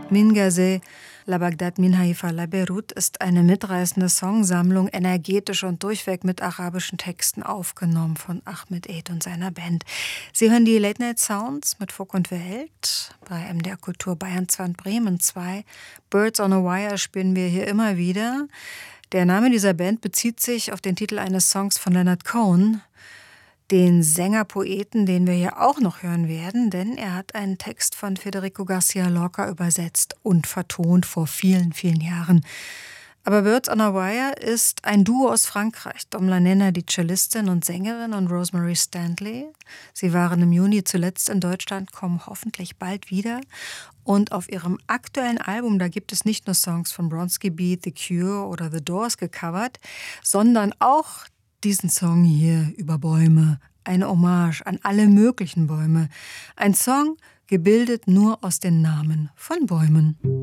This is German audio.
Min Gazeh, La Bagdad Min Haifa La Beirut ist eine mitreißende Songsammlung, energetisch und durchweg mit arabischen Texten aufgenommen von Ahmed Eid und seiner Band. Sie hören die Late Night Sounds mit Funk und Welt bei MDR Kultur Bayern 2 und Bremen 2. Birds on a Wire spielen wir hier immer wieder. Der Name dieser Band bezieht sich auf den Titel eines Songs von Leonard Cohen, den Sänger-Poeten, den wir hier auch noch hören werden, denn er hat einen Text von Federico Garcia Lorca übersetzt und vertont vor vielen, vielen Jahren. Aber Birds on a Wire ist ein Duo aus Frankreich. Dom Lanena, die Cellistin und Sängerin, und Rosemary Stanley. Sie waren im Juni zuletzt in Deutschland, kommen hoffentlich bald wieder. Und auf ihrem aktuellen Album, da gibt es nicht nur Songs von Bronski Beat, The Cure oder The Doors gecovert, sondern auch diesen Song hier über Bäume. Eine Hommage an alle möglichen Bäume. Ein Song, gebildet nur aus den Namen von Bäumen.